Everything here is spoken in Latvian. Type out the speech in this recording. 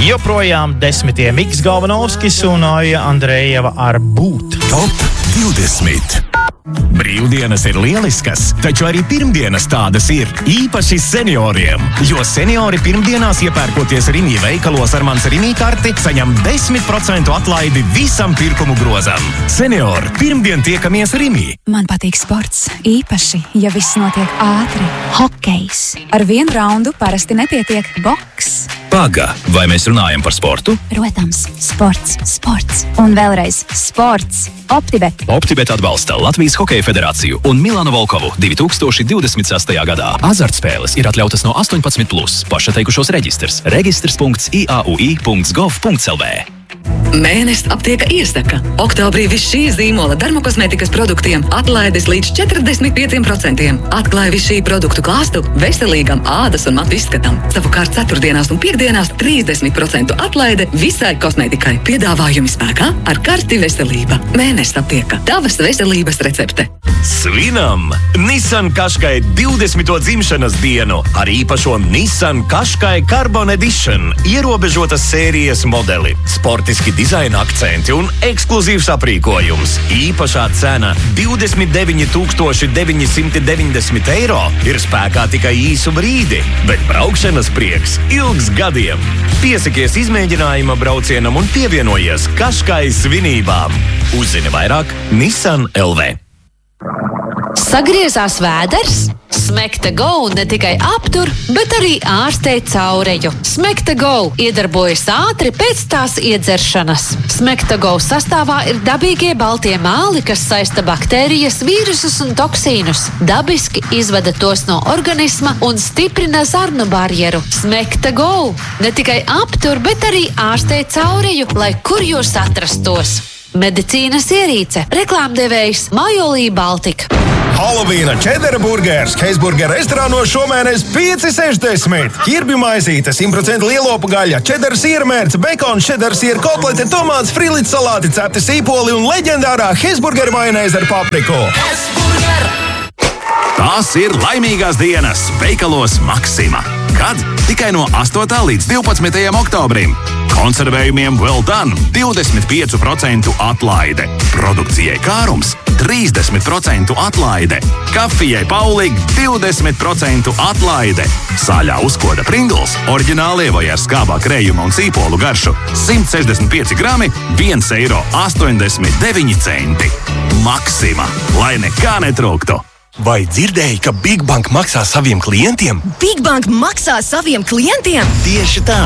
Joprojām 10. Miks Galvanovskis un Aija Andrejeva ar būt. Top 20. Brīvdienas ir lieliskas, taču arī pirmdienas tādas ir, īpaši senioriem. Jo seniori pirmdienās iepērkoties Rimi veikalos ar mans Rimi karti, saņem 10% atlaidi visam pirkumu grozam. Seniori, pirmdien tiekamies Rimi. Man patīk sports, īpaši, ja viss notiek ātri. Hokejs. Ar vienu raundu parasti nepietiek boks. Paga, vai mēs runājam par sportu? Protams, sports. Un vēlreiz sports. OptiBet. OptiBet atbalsta Latvijas Hokeja federāciju un Milānu Volkovu 2026. gadā. Azartspēles ir atļautas no 18+, pašateikušos reģistrs. Registrs.iaui.gov.lv. Mēnesis aptieka iesaka. Oktobrī viss šī zīmola dermokosmētikas produktiem atlaides līdz 45%. Atklāj visu šī produktu klāstu veselīgam ādas un matu izskatam. Savukārt ceturtdienās un piekdienās 30% atlaide visai kosmētikai. Piedāvājumi spēkā ar karti veselība. Mēnesis aptieka. Tavas veselības recepte. Svinam! Nissan Qashqai 20. dzimšanas dienu ar īpašo Nissan Qashqai Carbon Edition ierobežotas sērijas modeli. Sportiski dizaina akcenti un ekskluzīvs aprīkojums. Īpašā cena 29,990 eiro ir spēkā tikai īsu brīdi, bet braukšanas prieks ilgs gadiem. Piesakies izmēģinājuma braucienam un pievienojies Qashqai svinībām. Uzzini vairāk Nissan LV. Sagriezās vēders? Smekta Go ne tikai aptur, bet arī ārstē caureju. Smekta Go iedarbojas ātri pēc tās iedzeršanas. Smekta Go sastāvā ir dabīgie baltie māli, kas saista baktērijas, vīrusus un toksīnus. Dabiski izvada tos no organisma un stiprina zarnu barjeru. Smekta Go ne tikai aptur, bet arī ārstē caureju, lai kur jūs atrastos. Medicīnas ierīce. Reklāmdevējs Majolī Baltika. Halovīna čedera burgers Heisburger restorānos šomēnes 5,60. Ķirbju maizīte, 100% lielopu gaļa, čedera siermērce, bekons, čedera siera kotlete, tomāts, frīlīts salāti, cepti sīpoli un leģendārā Heisburger majonēze ar papriku. Heisburger! Tās ir laimīgās dienas veikalos Maxima. Kad? Tikai no 8. līdz 12. oktobrim. Konservējumiem Well Done 25% atlaide. Produkcijai Kārums 30% atlaide. Kafijai Paulig 20% atlaide. Sāļā uzkoda Pringles, oriģinālie vai ar skābā krējuma un sīpolu garšu 165 grami, 1,89 eiro. Maxima, lai nekā netrūktu. Vai dzirdēji, ka Big Bank maksā saviem klientiem? Big Bank maksā saviem klientiem? Tieši tā!